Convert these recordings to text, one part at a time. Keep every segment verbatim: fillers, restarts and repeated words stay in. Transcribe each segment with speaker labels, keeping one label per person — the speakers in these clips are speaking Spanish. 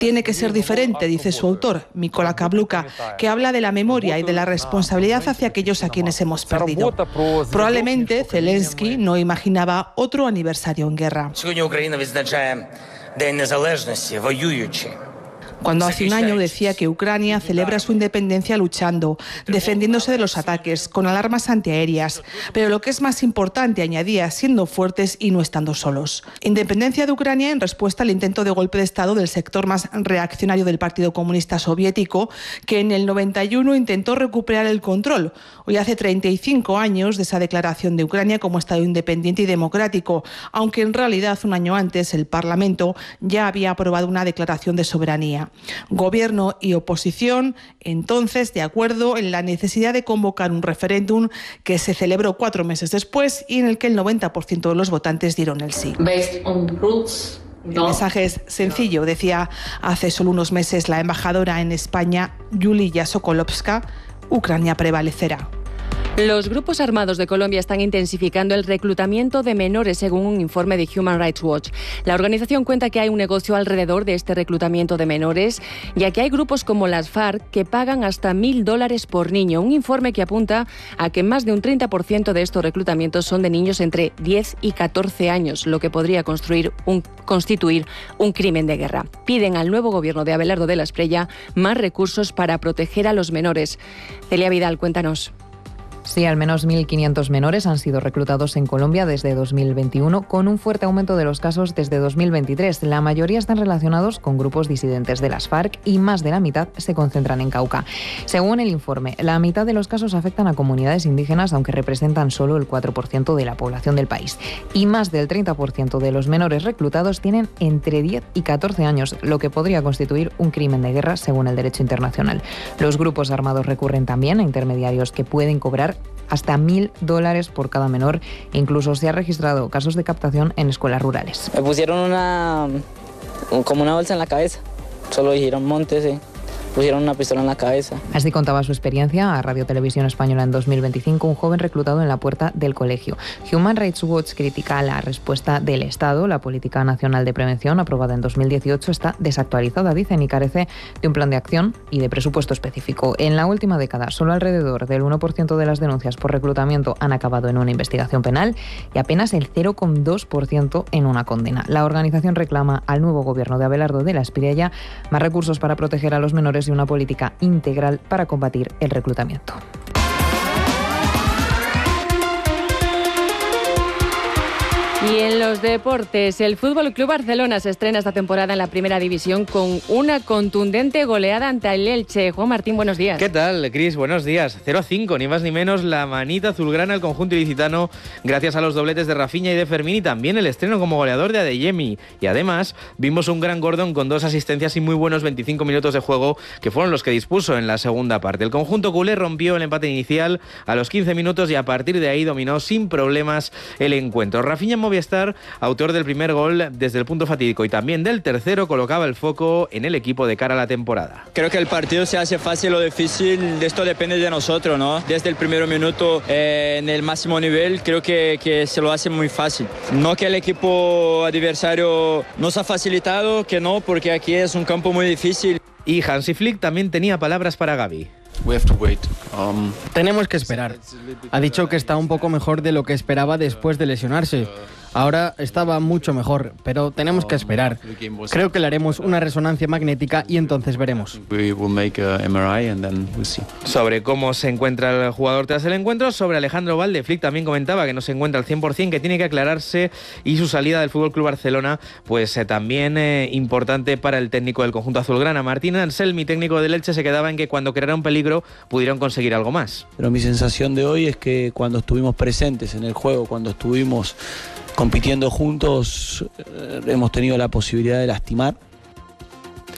Speaker 1: tiene que ser diferente, dice su autor, Mykola Kabluka, que habla de la memoria y de la responsabilidad hacia aquellos a quienes hemos perdido. Probablemente Zelensky no imaginaba otro aniversario en guerra. Cuando hace un año decía que Ucrania celebra su independencia luchando, defendiéndose de los ataques, con alarmas antiaéreas, pero lo que es más importante, añadía, siendo fuertes y no estando solos. Independencia de Ucrania en respuesta al intento de golpe de Estado del sector más reaccionario del Partido Comunista Soviético, que en el noventa y uno intentó recuperar el control. Hoy hace treinta y cinco años de esa declaración de Ucrania como Estado independiente y democrático, aunque en realidad un año antes el Parlamento ya había aprobado una declaración de soberanía. Gobierno y oposición, entonces, de acuerdo en la necesidad de convocar un referéndum que se celebró cuatro meses después y en el que el noventa por ciento de los votantes dieron el sí. El mensaje es sencillo, decía hace solo unos meses la embajadora en España, Yulia Sokolovska: Ucrania prevalecerá.
Speaker 2: Los grupos armados de Colombia están intensificando el reclutamiento de menores, según un informe de Human Rights Watch. La organización cuenta que hay un negocio alrededor de este reclutamiento de menores, ya que hay grupos como las FARC que pagan hasta mil dólares por niño. Un informe que apunta a que más de un treinta por ciento de estos reclutamientos son de niños entre diez y catorce años, lo que podría construir un, constituir un crimen de guerra. Piden al nuevo gobierno de Abelardo de la Espriella más recursos para proteger a los menores. Celia Vidal, cuéntanos.
Speaker 3: Sí, al menos mil quinientos menores han sido reclutados en Colombia desde dos mil veintiuno, con un fuerte aumento de los casos desde dos mil veintitrés. La mayoría están relacionados con grupos disidentes de las FARC y más de la mitad se concentran en Cauca. Según el informe, la mitad de los casos afectan a comunidades indígenas, aunque representan solo el cuatro por ciento de la población del país. Y más del treinta por ciento de los menores reclutados tienen entre diez y catorce años, lo que podría constituir un crimen de guerra según el derecho internacional. Los grupos armados recurren también a intermediarios que pueden cobrar hasta mil dólares por cada menor. Incluso se han registrado casos de captación en escuelas rurales.
Speaker 4: Me pusieron una como una bolsa en la cabeza. Solo dijeron montes, ¿eh? Pusieron una pistola en la cabeza.
Speaker 3: Así contaba su experiencia a Radio Televisión Española en dos mil veinticinco un joven reclutado en la puerta del colegio. Human Rights Watch critica la respuesta del Estado. La Política Nacional de Prevención, aprobada en dos mil dieciocho, está desactualizada, dicen, y carece de un plan de acción y de presupuesto específico. En la última década, solo alrededor del uno por ciento de las denuncias por reclutamiento han acabado en una investigación penal y apenas el cero coma dos por ciento en una condena. La organización reclama al nuevo gobierno de Abelardo de la Espriella más recursos para proteger a los menores y una política integral para combatir el reclutamiento.
Speaker 2: Y en los deportes, el Fútbol Club Barcelona se estrena esta temporada en la Primera División con una contundente goleada ante el Elche. Juan Martín, buenos días.
Speaker 5: ¿Qué tal, Cris? Buenos días. cero a cinco, ni más ni menos, la manita azulgrana al conjunto ilicitano, gracias a los dobletes de Rafinha y de Fermín, y también el estreno como goleador de Adeyemi. Y además, vimos un gran Gordon con dos asistencias y muy buenos veinticinco minutos de juego, que fueron los que dispuso en la segunda parte. El conjunto culé rompió el empate inicial a los quince minutos y a partir de ahí dominó sin problemas el encuentro. Rafinha Movistar, autor del primer gol desde el punto fatídico y también del tercero, colocaba el foco en el equipo de cara a la temporada.
Speaker 6: Creo que el partido se hace fácil o difícil, esto depende de nosotros, ¿no? Desde el primer minuto eh, en el máximo nivel, creo que, que se lo hace muy fácil. No que el equipo adversario nos ha facilitado, que no, porque aquí es un campo muy difícil.
Speaker 5: Y Hansi Flick también tenía palabras para Gavi.
Speaker 7: Um, Tenemos que esperar. Ha dicho que está un poco mejor de lo que esperaba después de lesionarse. Ahora estaba mucho mejor, pero tenemos que esperar. Creo que le haremos una resonancia magnética y entonces veremos.
Speaker 5: Sobre cómo se encuentra el jugador tras el encuentro, sobre Alejandro Valde, Flick también comentaba que no se encuentra al cien por ciento, que tiene que aclararse, y su salida del F C Barcelona, pues eh, también eh, importante para el técnico del conjunto azulgrana. Martín Anselmi, técnico del Elche, se quedaba en que cuando crearon peligro pudieron conseguir algo más.
Speaker 8: Pero mi sensación de hoy es que cuando estuvimos presentes en el juego, cuando estuvimos compitiendo juntos, eh, hemos tenido la posibilidad de lastimar.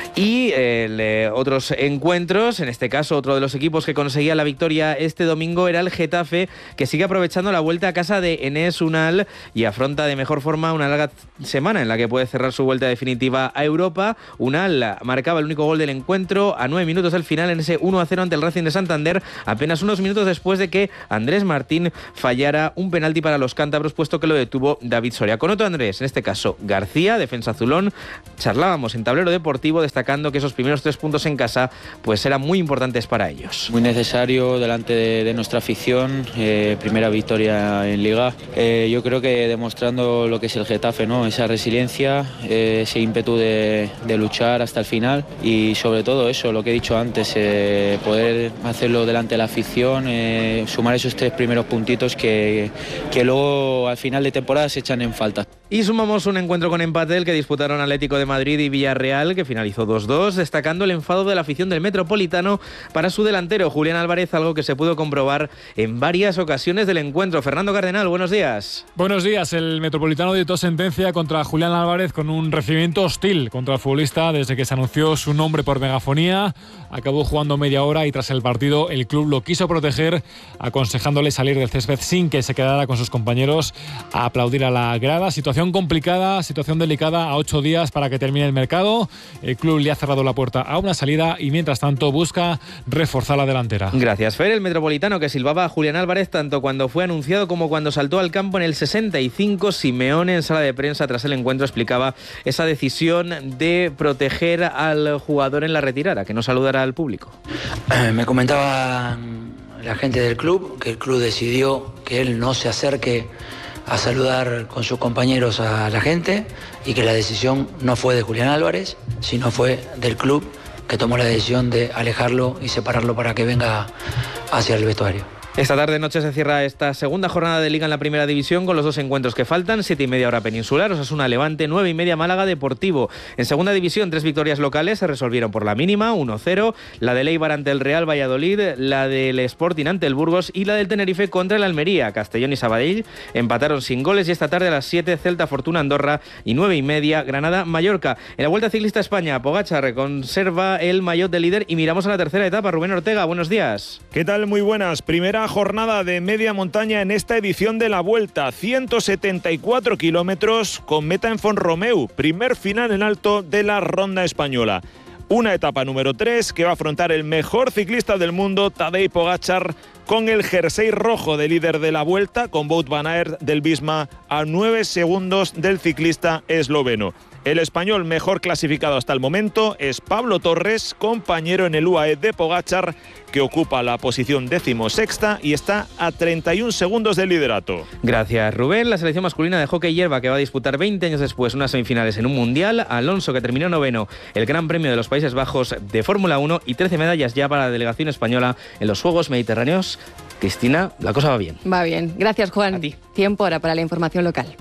Speaker 5: Y eh, otros encuentros, en este caso otro de los equipos que conseguía la victoria este domingo era el Getafe, que sigue aprovechando la vuelta a casa de Enes Unal y afronta de mejor forma una larga semana en la que puede cerrar su vuelta definitiva a Europa. Unal marcaba el único gol del encuentro a nueve minutos del final en ese uno a cero ante el Racing de Santander, apenas unos minutos después de que Andrés Martín fallara un penalti para los cántabros, puesto que lo detuvo David Soria. Con otro Andrés, en este caso García, defensa azulón, charlábamos en Tablero Deportivo destacando que esos primeros tres puntos en casa pues eran muy importantes para ellos.
Speaker 9: Muy necesario delante de, de nuestra afición, eh, primera victoria en Liga. Eh, yo creo que demostrando lo que es el Getafe, ¿no? Esa resiliencia, eh, ese ímpetu de, de luchar hasta el final y sobre todo eso, lo que he dicho antes, eh, poder hacerlo delante de la afición, eh, sumar esos tres primeros puntitos que, que luego al final de temporada se echan en falta.
Speaker 5: Y sumamos un encuentro con empate el que disputaron Atlético de Madrid y Villarreal, que finalizó dos dos, destacando el enfado de la afición del Metropolitano para su delantero Julián Álvarez, algo que se pudo comprobar en varias ocasiones del encuentro. Fernando Cardenal, buenos días.
Speaker 10: Buenos días. El Metropolitano dictó sentencia contra Julián Álvarez con un recibimiento hostil contra el futbolista desde que se anunció su nombre por megafonía. Acabó jugando media hora y tras el partido el club lo quiso proteger, aconsejándole salir del césped sin que se quedara con sus compañeros a aplaudir a la grada. Situación complicada, situación delicada a ocho días para que termine el mercado. El club le ha cerrado la puerta a una salida y mientras tanto busca reforzar la delantera.
Speaker 5: Gracias, Fer. El Metropolitano que silbaba a Julián Álvarez tanto cuando fue anunciado como cuando saltó al campo en el sesenta y cinco. Simeone en sala de prensa tras el encuentro explicaba esa decisión de proteger al jugador en la retirada, que no saludara al público.
Speaker 11: Me comentaba la gente del club que el club decidió que él no se acerque a saludar con sus compañeros a la gente y que la decisión no fue de Julián Álvarez, sino fue del club, que tomó la decisión de alejarlo y separarlo para que venga hacia el vestuario.
Speaker 5: Esta tarde noche se cierra esta segunda jornada de Liga en la Primera División con los dos encuentros que faltan, siete y media hora peninsular, Osasuna Levante, nueve y media Málaga Deportivo. En Segunda División, tres victorias locales se resolvieron por la mínima, uno cero, la del Eibar ante el Real Valladolid, la del Sporting ante el Burgos y la del Tenerife contra el Almería. Castellón y Sabadell empataron sin goles y esta tarde a las siete Celta Fortuna Andorra y nueve y media Granada Mallorca. En la Vuelta Ciclista España, Pogačar conserva el maillot de líder y miramos a la tercera etapa. Rubén Ortega, buenos días.
Speaker 12: ¿Qué tal? Muy buenas. Primera jornada de media montaña en esta edición de la Vuelta, ciento setenta y cuatro kilómetros con meta en Font-Romeu, primer final en alto de la ronda española. Una etapa número tres que va a afrontar el mejor ciclista del mundo, Tadej Pogačar, con el jersey rojo de líder de la Vuelta, con Wout van Aert del Visma a nueve segundos del ciclista esloveno. El español mejor clasificado hasta el momento es Pablo Torres, compañero en el U A E de Pogačar, que ocupa la posición decimosexta y está a treinta y un segundos del liderato.
Speaker 5: Gracias, Rubén. La selección masculina de hockey hierba que va a disputar veinte años después unas semifinales en un mundial. Alonso, que terminó noveno, el Gran Premio de los Países Bajos de Fórmula uno y trece medallas ya para la delegación española en los Juegos Mediterráneos. Cristina, la cosa va bien.
Speaker 2: Va bien. Gracias, Juan.
Speaker 5: A ti.
Speaker 2: Tiempo ahora para la información local.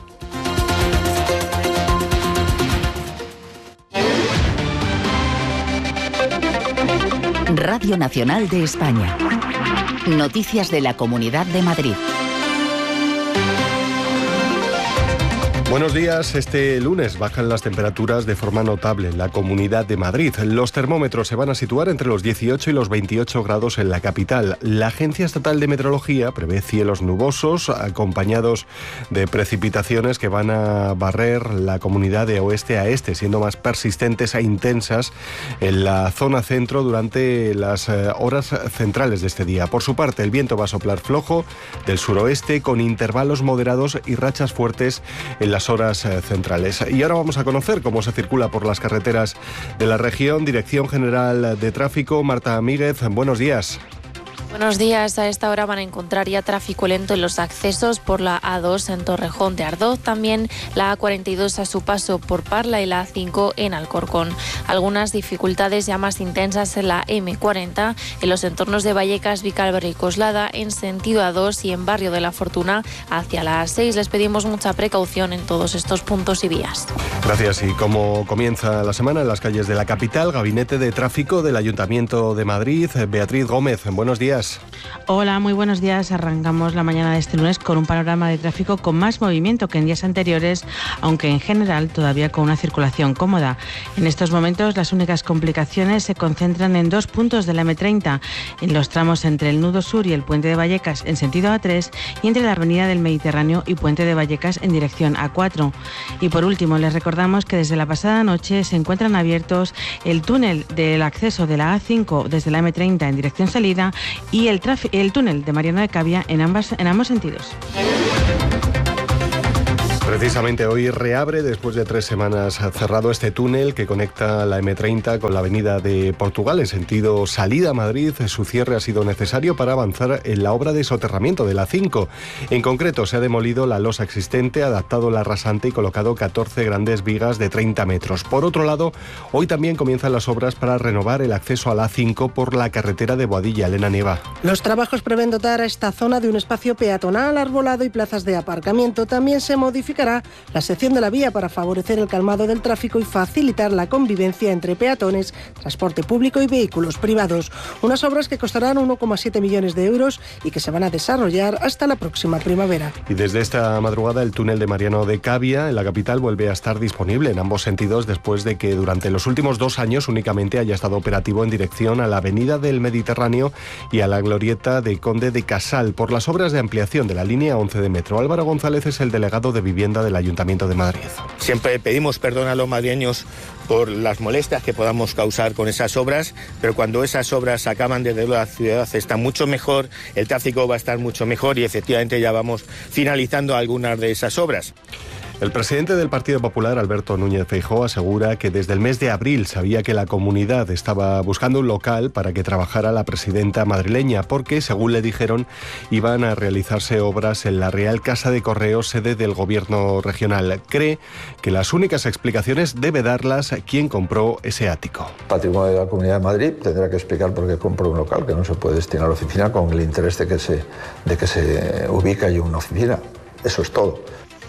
Speaker 13: Radio Nacional de España. Noticias de la Comunidad de Madrid.
Speaker 14: Buenos días. Este lunes bajan las temperaturas de forma notable en la Comunidad de Madrid. Los termómetros se van a situar entre los dieciocho y los veintiocho grados en la capital. La Agencia Estatal de Meteorología prevé cielos nubosos acompañados de precipitaciones que van a barrer la comunidad de oeste a este, siendo más persistentes e intensas en la zona centro durante las horas centrales de este día. Por su parte, el viento va a soplar flojo del suroeste con intervalos moderados y rachas fuertes en la horas centrales. Y ahora vamos a conocer cómo se circula por las carreteras de la región. Dirección General de Tráfico, Marta Míguez, buenos días.
Speaker 15: Buenos días. A esta hora van a encontrar ya tráfico lento en los accesos por la A dos en Torrejón de Ardoz, también la A cuarenta y dos a su paso por Parla y la A cinco en Alcorcón. Algunas dificultades ya más intensas en la eme cuarenta, en los entornos de Vallecas, Vicálvaro y Coslada, en sentido A dos y en Barrio de la Fortuna hacia la A seis. Les pedimos mucha precaución en todos estos puntos y vías.
Speaker 14: Gracias. Y como comienza la semana en las calles de la capital, Gabinete de Tráfico del Ayuntamiento de Madrid, Beatriz Gómez, buenos días. días.
Speaker 16: Hola, muy buenos días. Arrancamos la mañana de este lunes con un panorama de tráfico con más movimiento que en días anteriores, aunque en general todavía con una circulación cómoda. En estos momentos las únicas complicaciones se concentran en dos puntos de la eme treinta, en los tramos entre el Nudo Sur y el Puente de Vallecas en sentido A tres y entre la Avenida del Mediterráneo y Puente de Vallecas en dirección A cuatro. Y por último, les recordamos que desde la pasada noche se encuentran abiertos el túnel del acceso de la A cinco desde la eme treinta en dirección salida y el, el túnel de Mariano de Cavia en, ambas, en ambos sentidos.
Speaker 14: Precisamente hoy reabre, después de tres semanas cerrado, este túnel que conecta la eme treinta con la avenida de Portugal en sentido salida a Madrid. Su cierre ha sido necesario para avanzar en la obra de soterramiento de la A cinco. En concreto, se ha demolido la losa existente, adaptado la rasante y colocado catorce grandes vigas de treinta metros. Por otro lado, hoy también comienzan las obras para renovar el acceso a la A cinco por la carretera de Boadilla. Elena Nieva.
Speaker 17: Los trabajos prevén dotar a esta zona de un espacio peatonal, arbolado y plazas de aparcamiento. También se modifica la sección de la vía para favorecer el calmado del tráfico y facilitar la convivencia entre peatones, transporte público y vehículos privados. Unas obras que costarán uno coma siete millones de euros y que se van a desarrollar hasta la próxima primavera.
Speaker 14: Y desde esta madrugada el túnel de Mariano de Cavia en la capital vuelve a estar disponible en ambos sentidos después de que durante los últimos dos años únicamente haya estado operativo en dirección a la Avenida del Mediterráneo y a la glorieta de Conde de Casal por las obras de ampliación de la línea once de metro. Álvaro González es el delegado de vivienda del Ayuntamiento de Madrid.
Speaker 18: Siempre pedimos perdón a los madrileños por las molestias que podamos causar con esas obras, pero cuando esas obras acaban desde la ciudad está mucho mejor, el tráfico va a estar mucho mejor y efectivamente ya vamos finalizando algunas de esas obras.
Speaker 14: El presidente del Partido Popular, Alberto Núñez Feijóo, asegura que desde el mes de abril sabía que la comunidad estaba buscando un local para que trabajara la presidenta madrileña, porque, según le dijeron, iban a realizarse obras en la Real Casa de Correos, sede del Gobierno regional. Cree que las únicas explicaciones debe darlas quien compró ese ático.
Speaker 19: Patrimonio de la Comunidad de Madrid tendrá que explicar por qué compró un local que no se puede destinar a la oficina con el interés de que se, de que se ubique allí una oficina. Eso es todo.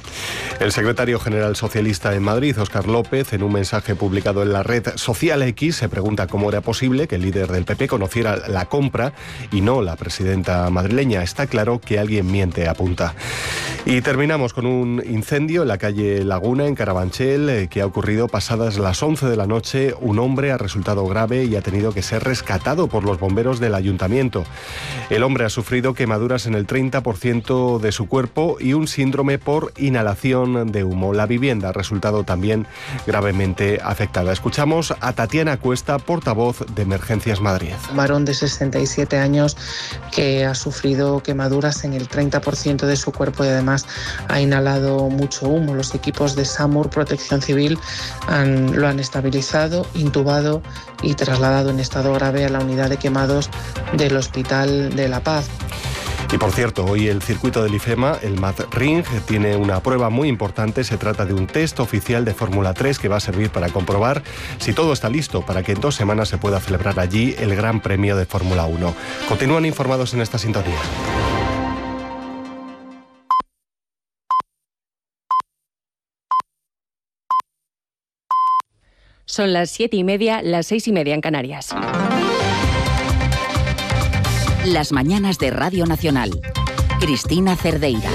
Speaker 14: El secretario general socialista en Madrid, Óscar López, en un mensaje publicado en la red social X, se pregunta cómo era posible que el líder del P P conociera la compra y no la presidenta madrileña. Está claro que alguien miente, apunta. Y terminamos con un incendio en la calle Laguna, en Carabanchel, que ha ocurrido pasadas las once de la noche. Un hombre ha resultado grave y ha tenido que ser rescatado por los bomberos del ayuntamiento. El hombre ha sufrido quemaduras en el treinta por ciento de su cuerpo y un síndrome por inhalación de humo. La vivienda ha resultado también gravemente afectada. Escuchamos a Tatiana Cuesta, portavoz de Emergencias Madrid.
Speaker 20: Un varón de sesenta y siete años que ha sufrido quemaduras en el treinta por ciento de su cuerpo y además ha inhalado mucho humo. Los equipos de SAMUR, Protección Civil, han, lo han estabilizado, intubado y trasladado en estado grave a la unidad de quemados del Hospital de La Paz.
Speaker 14: Y por cierto, hoy el circuito del IFEMA, el MAD-Ring, tiene una prueba muy importante. Se trata de un test oficial de Fórmula tres que va a servir para comprobar si todo está listo para que en dos semanas se pueda celebrar allí el Gran Premio de Fórmula uno. Continúan informados en esta sintonía.
Speaker 2: Son las siete y media, las seis y media en Canarias.
Speaker 13: Las mañanas de Radio Nacional. Cristina Cerdeira.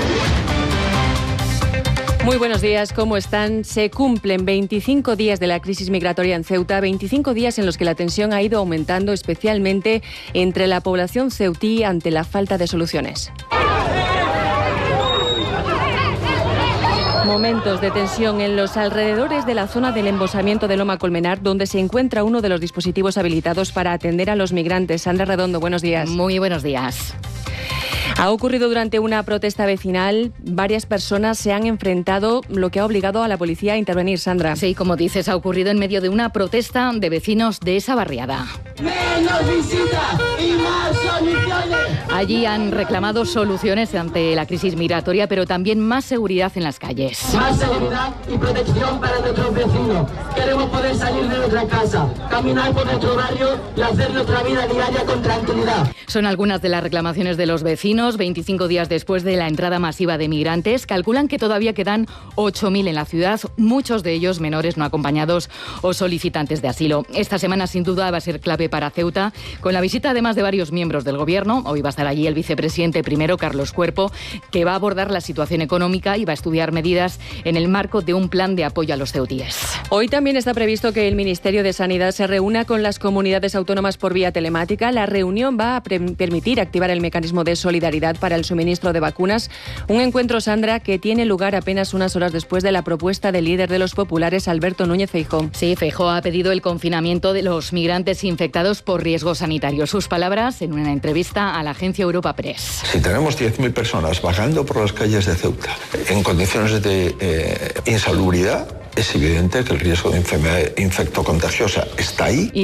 Speaker 2: Muy buenos días, ¿cómo están? Se cumplen veinticinco días de la crisis migratoria en Ceuta, veinticinco días en los que la tensión ha ido aumentando, especialmente entre la población ceutí ante la falta de soluciones. Momentos de tensión en los alrededores de la zona del embosamiento de Loma Colmenar, donde se encuentra uno de los dispositivos habilitados para atender a los migrantes. Sandra Redondo, buenos días.
Speaker 21: Muy buenos días.
Speaker 2: Ha ocurrido durante una protesta vecinal. Varias personas se han enfrentado, lo que ha obligado a la policía a intervenir, Sandra.
Speaker 21: Sí, como dices, ha ocurrido en medio de una protesta de vecinos de esa barriada.
Speaker 22: ¡Menos visitas y más soluciones!
Speaker 21: Allí han reclamado soluciones ante la crisis migratoria, pero también más seguridad en las calles.
Speaker 22: Más seguridad y protección para nuestros vecinos. Queremos poder salir de nuestra casa, caminar por nuestro barrio y hacer nuestra vida diaria con tranquilidad.
Speaker 21: Son algunas de las reclamaciones de los vecinos. años, veinticinco días después de la entrada masiva de migrantes, calculan que todavía quedan ocho mil en la ciudad, muchos de ellos menores no acompañados o solicitantes de asilo. Esta semana sin duda va a ser clave para Ceuta, con la visita además de varios miembros del Gobierno. Hoy va a estar allí el vicepresidente primero, Carlos Cuerpo, que va a abordar la situación económica y va a estudiar medidas en el marco de un plan de apoyo a los ceutíes.
Speaker 2: Hoy también está previsto que el Ministerio de Sanidad se reúna con las comunidades autónomas por vía telemática. La reunión va a permitir activar el mecanismo de solidaridad para el suministro de vacunas. Un encuentro, Sandra, que tiene lugar apenas unas horas después de la propuesta del líder de los populares, Alberto Núñez Feijóo.
Speaker 21: Sí, Feijóo ha pedido el confinamiento de los migrantes infectados por riesgos sanitarios. Sus palabras en una entrevista a la agencia Europa Press.
Speaker 19: Si tenemos diez mil personas vagando por las calles de Ceuta en condiciones de eh, insalubridad, es evidente que el riesgo de enfermedad infectocontagiosa está ahí.